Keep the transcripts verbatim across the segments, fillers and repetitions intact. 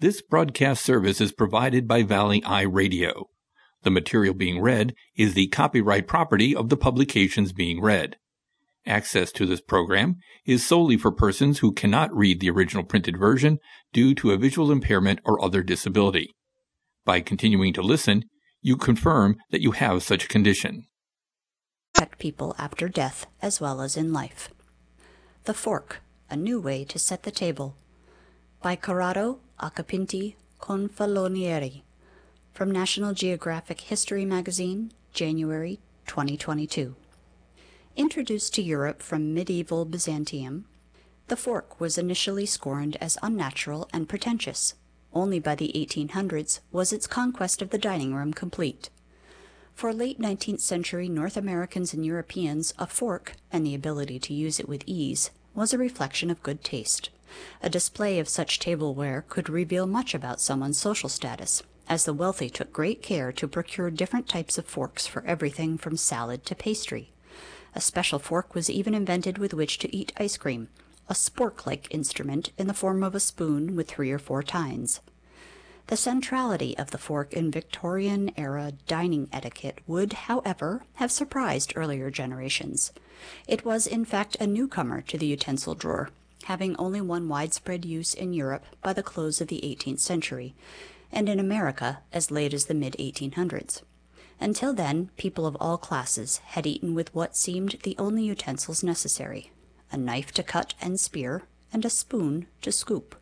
This broadcast service is provided by Valley Eye Radio. The material being read is the copyright property of the publications being read. Access to this program is solely for persons who cannot read the original printed version due to a visual impairment or other disability. By continuing to listen, you confirm that you have such a condition. Affect people after death as well as in life. The Fork, a New Way to Set the Table, by Corrado Acapinti Confalonieri, from National Geographic History Magazine, January twenty twenty-two. Introduced to Europe from medieval Byzantium, the fork was initially scorned as unnatural and pretentious. Only by the eighteen hundreds was its conquest of the dining room complete. For late nineteenth century North Americans and Europeans, a fork, and the ability to use it with ease, was a reflection of good taste. A display of such tableware could reveal much about someone's social status, as the wealthy took great care to procure different types of forks for everything from salad to pastry. A special fork was even invented with which to eat ice cream, a spork-like instrument in the form of a spoon with three or four tines. The centrality of the fork in Victorian-era dining etiquette would, however, have surprised earlier generations. It was, in fact, a newcomer to the utensil drawer, having only won widespread use in Europe by the close of the eighteenth century, and in America as late as the mid eighteen hundreds. Until then, people of all classes had eaten with what seemed the only utensils necessary, a knife to cut and spear, and a spoon to scoop.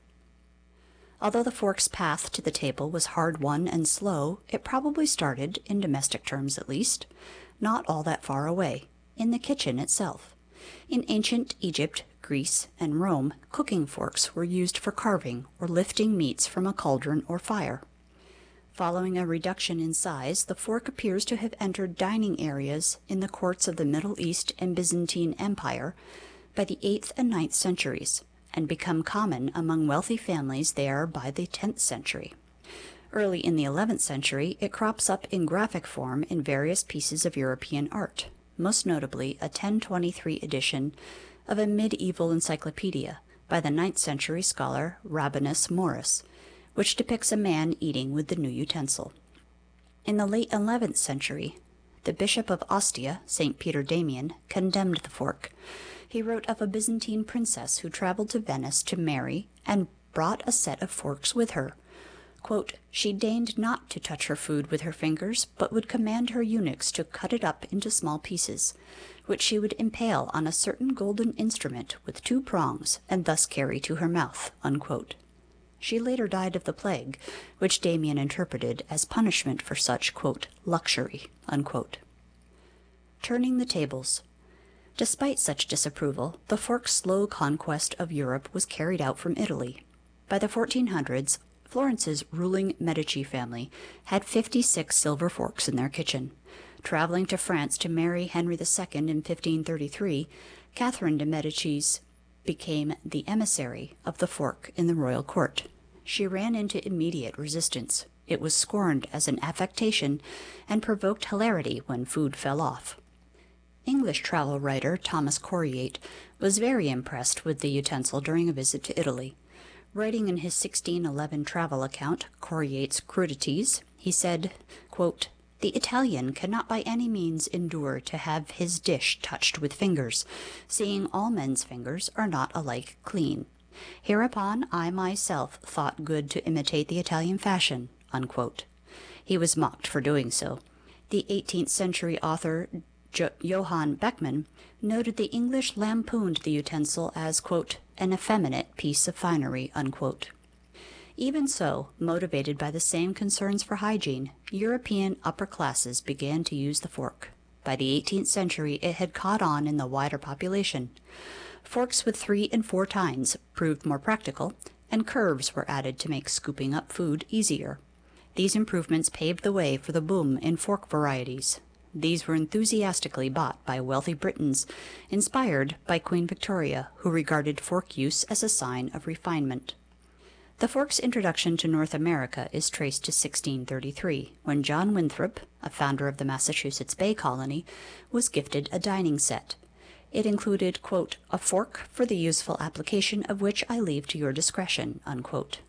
Although the fork's path to the table was hard-won and slow, it probably started, in domestic terms at least, not all that far away, in the kitchen itself. In ancient Egypt, Greece, and Rome, cooking forks were used for carving or lifting meats from a cauldron or fire. Following a reduction in size, the fork appears to have entered dining areas in the courts of the Middle East and Byzantine Empire by the eighth and ninth centuries, and become common among wealthy families there by the tenth century. Early in the eleventh century, it crops up in graphic form in various pieces of European art, most notably a ten twenty-three edition of a medieval encyclopedia by the ninth century scholar Rabanus Maurus, which depicts a man eating with the new utensil. In the late eleventh century, the Bishop of Ostia, Saint Peter Damian, condemned the fork. He wrote of a Byzantine princess who traveled to Venice to marry and brought a set of forks with her. Quote, "She deigned not to touch her food with her fingers, but would command her eunuchs to cut it up into small pieces, which she would impale on a certain golden instrument with two prongs, and thus carry to her mouth." Unquote. She later died of the plague, which Damian interpreted as punishment for such, quote, "luxury." Unquote. Turning the tables. Despite such disapproval, the fork's slow conquest of Europe was carried out from Italy. By the fourteen hundreds, Florence's ruling Medici family had fifty-six silver forks in their kitchen. Traveling to France to marry Henry the Second in fifteen thirty-three, Catherine de' Medicis became the emissary of the fork in the royal court. She ran into immediate resistance. It was scorned as an affectation and provoked hilarity when food fell off. English travel writer Thomas Coryate was very impressed with the utensil during a visit to Italy. Writing in his sixteen eleven travel account, Coryat's Crudities, he said, quote, "The Italian cannot by any means endure to have his dish touched with fingers, seeing all men's fingers are not alike clean. Hereupon I myself thought good to imitate the Italian fashion." Unquote. He was mocked for doing so. The eighteenth century author Jo- Johann Beckmann noted the English lampooned the utensil as, quote, "an effeminate piece of finery." Unquote. Even so, motivated by the same concerns for hygiene, European upper classes began to use the fork. By the eighteenth century, it had caught on in the wider population. Forks with three and four tines proved more practical, and curves were added to make scooping up food easier. These improvements paved the way for the boom in fork varieties. These were enthusiastically bought by wealthy Britons, inspired by Queen Victoria, who regarded fork use as a sign of refinement. The fork's introduction to North America is traced to sixteen thirty-three, when John Winthrop, a founder of the Massachusetts Bay Colony, was gifted a dining set. It included, quote, "a fork for the useful application of which I leave to your discretion," unquote.